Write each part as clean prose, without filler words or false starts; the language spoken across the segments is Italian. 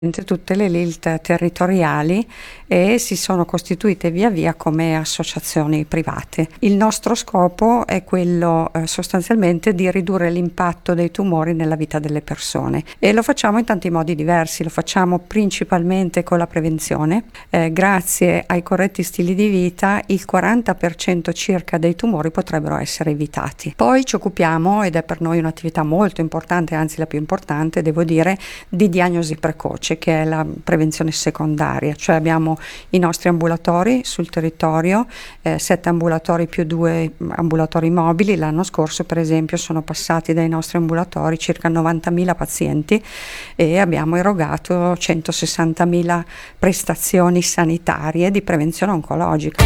tutte le LILT territoriali e si sono costituite via via come associazioni private. Il nostro scopo è quello sostanzialmente di ridurre l'impatto dei tumori nella vita delle persone e lo facciamo in tanti modi diversi. Lo facciamo principalmente con la prevenzione. Grazie ai corretti stili di vita il 40% circa dei tumori potrebbero essere evitati. Poi ci occupiamo, ed è per noi un'attività molto importante, anzi la più importante devo dire, di diagnosi precoce, che è la prevenzione secondaria, cioè abbiamo i nostri ambulatori sul territorio, 7 ambulatori più 2 ambulatori mobili. L'anno scorso per esempio sono passati dai nostri ambulatori circa 90.000 pazienti e abbiamo erogato 160.000 prestazioni sanitarie di prevenzione oncologica.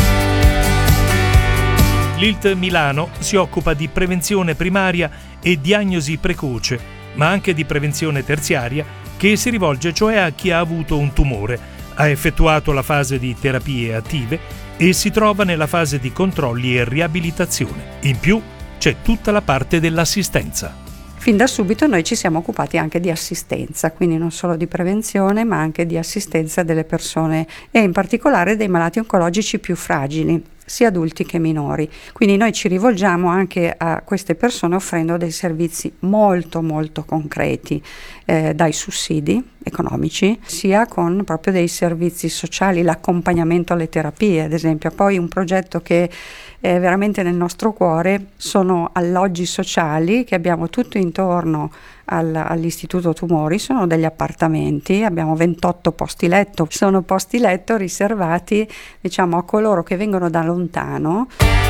L'ILT Milano si occupa di prevenzione primaria e diagnosi precoce, ma anche di prevenzione terziaria, che si rivolge cioè a chi ha avuto un tumore, ha effettuato la fase di terapie attive e si trova nella fase di controlli e riabilitazione. In più c'è tutta la parte dell'assistenza. Fin da subito noi ci siamo occupati anche di assistenza, quindi non solo di prevenzione ma anche di assistenza delle persone e in particolare dei malati oncologici più fragili, sia adulti che minori. Quindi noi ci rivolgiamo anche a queste persone offrendo dei servizi molto molto concreti, dai sussidi economici, sia con proprio dei servizi sociali, l'accompagnamento alle terapie ad esempio. Poi un progetto che è veramente nel nostro cuore sono alloggi sociali che abbiamo tutto intorno all'Istituto Tumori. Sono degli appartamenti, abbiamo 28 posti letto, sono posti letto riservati a coloro che vengono da lontano.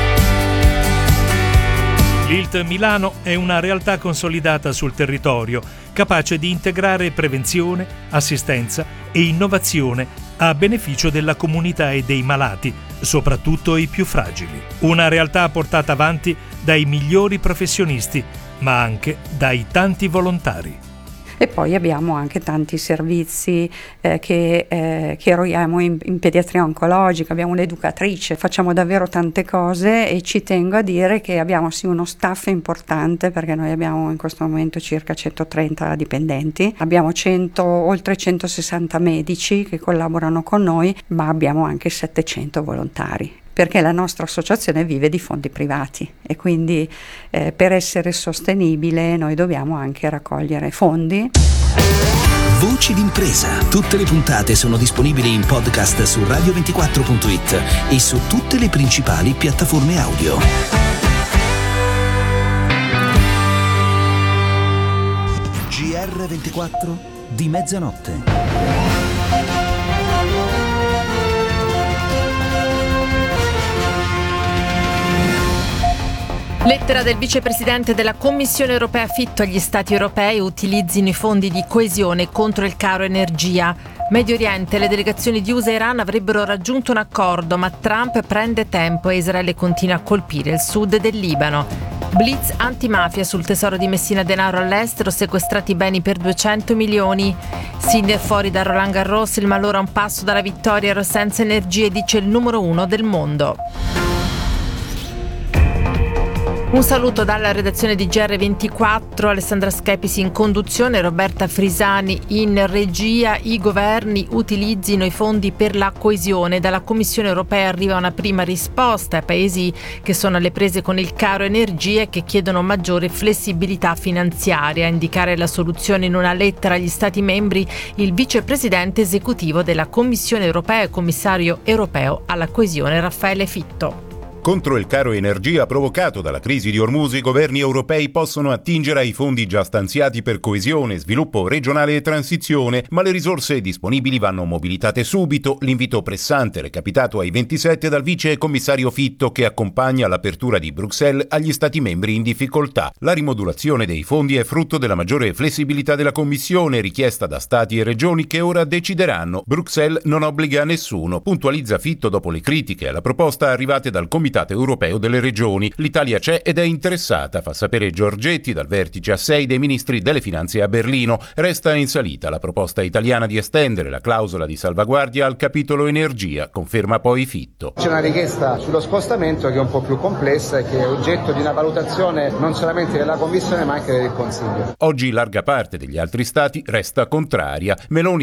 L'ILT Milano è una realtà consolidata sul territorio, capace di integrare prevenzione, assistenza e innovazione a beneficio della comunità e dei malati, soprattutto i più fragili. Una realtà portata avanti dai migliori professionisti, ma anche dai tanti volontari. E poi abbiamo anche tanti servizi che eroghiamo in pediatria oncologica, abbiamo un'educatrice, facciamo davvero tante cose e ci tengo a dire che abbiamo sì uno staff importante, perché noi abbiamo in questo momento circa 130 dipendenti, abbiamo oltre 160 medici che collaborano con noi, ma abbiamo anche 700 volontari, perché la nostra associazione vive di fondi privati e quindi per essere sostenibile noi dobbiamo anche raccogliere fondi. Voci d'impresa. Tutte le puntate sono disponibili in podcast su radio24.it e su tutte le principali piattaforme audio. GR24 di mezzanotte. Lettera del vicepresidente della Commissione europea Fitto agli Stati europei: utilizzino i fondi di coesione contro il caro energia. Medio Oriente, le delegazioni di USA e Iran avrebbero raggiunto un accordo, ma Trump prende tempo e Israele continua a colpire il sud del Libano. Blitz antimafia sul tesoro di Messina Denaro all'estero, sequestrati beni per 200 milioni. Sinner fuori da Roland Garros, il Malora a un passo dalla vittoria, senza energie, dice il numero 1 del mondo. Un saluto dalla redazione di GR24, Alessandra Schepisi in conduzione, Roberta Frisani in regia. I governi utilizzino i fondi per la coesione. Dalla Commissione europea arriva una prima risposta ai paesi che sono alle prese con il caro energia e che chiedono maggiore flessibilità finanziaria. A indicare la soluzione in una lettera agli Stati membri il vicepresidente esecutivo della Commissione europea e commissario europeo alla coesione Raffaele Fitto. Contro il caro energia provocato dalla crisi di Ormuz, i governi europei possono attingere ai fondi già stanziati per coesione, sviluppo regionale e transizione, ma le risorse disponibili vanno mobilitate subito. L'invito pressante recapitato ai 27 dal vice commissario Fitto, che accompagna l'apertura di Bruxelles agli Stati membri in difficoltà. La rimodulazione dei fondi è frutto della maggiore flessibilità della Commissione, richiesta da Stati e regioni che ora decideranno. Bruxelles non obbliga nessuno, puntualizza Fitto dopo le critiche alla proposta arrivate dal Comitato Comitato europeo delle regioni. L'Italia c'è ed è interessata, fa sapere Giorgetti dal vertice a 6 dei ministri delle finanze a Berlino. Resta in salita la proposta italiana di estendere la clausola di salvaguardia al capitolo energia, conferma poi Fitto. C'è una richiesta sullo spostamento che è un po' più complessa e che è oggetto di una valutazione non solamente della Commissione ma anche del Consiglio. Oggi larga parte degli altri stati resta contraria. Meloni